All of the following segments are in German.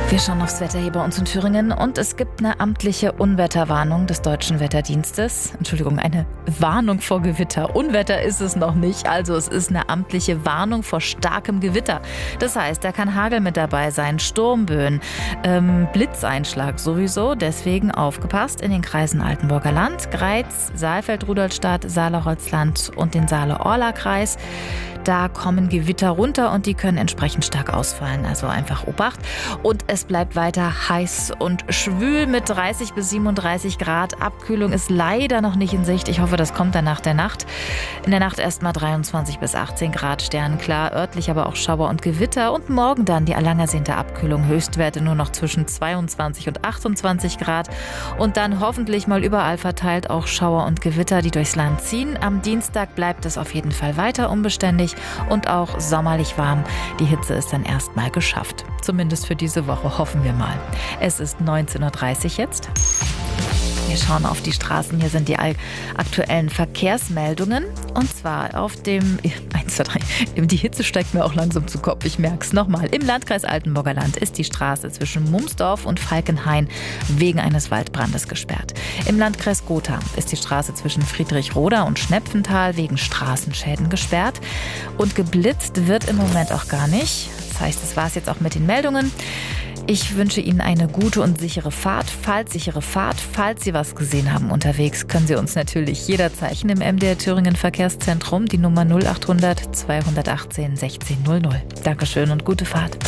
Wir schauen aufs Wetter hier bei uns in Thüringen und es gibt eine amtliche Unwetterwarnung des Deutschen Wetterdienstes. Entschuldigung, eine Warnung vor Gewitter. Unwetter ist es noch nicht, also es ist eine amtliche Warnung vor starkem Gewitter. Das heißt, da kann Hagel mit dabei sein, Sturmböen, Blitzeinschlag sowieso. Deswegen aufgepasst in den Kreisen Altenburger Land, Greiz, Saalfeld-Rudolstadt, Saale-Holzland und den Saale-Orla-Kreis. Da kommen Gewitter runter und die können entsprechend stark ausfallen. Also einfach Obacht. Und es bleibt weiter heiß und schwül mit 30 bis 37 Grad. Abkühlung ist leider noch nicht in Sicht. Ich hoffe, das kommt dann nach der Nacht. In der Nacht erst mal 23 bis 18 Grad, sternklar. Örtlich aber auch Schauer und Gewitter. Und morgen dann die lang ersehnte Abkühlung. Höchstwerte nur noch zwischen 22 und 28 Grad. Und dann hoffentlich mal überall verteilt auch Schauer und Gewitter, die durchs Land ziehen. Am Dienstag bleibt es auf jeden Fall weiter unbeständig und auch sommerlich warm. Die Hitze ist dann erstmal geschafft. Zumindest für diese Woche, hoffen wir mal. Es ist 19:30 Uhr jetzt. Wir schauen auf die Straßen. Hier sind die aktuellen Verkehrsmeldungen. Und zwar auf dem 1, 2, 3. Die Hitze steigt mir auch langsam zu Kopf. Ich merke es nochmal. Im Landkreis Altenburger Land ist die Straße zwischen Mumsdorf und Falkenhain wegen eines Waldbrandes gesperrt. Im Landkreis Gotha ist die Straße zwischen Friedrichroda und Schnepfenthal wegen Straßenschäden gesperrt. Und geblitzt wird im Moment auch gar nicht. Das heißt, das war es jetzt auch mit den Meldungen. Ich wünsche Ihnen eine gute und sichere Fahrt. Falls Sie was gesehen haben unterwegs, können Sie uns natürlich jederzeit im MDR Thüringen Verkehrszentrum die Nummer 0800 218 1600. Dankeschön und gute Fahrt.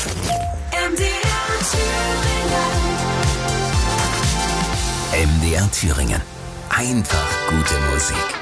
MDR Thüringen. Einfach gute Musik.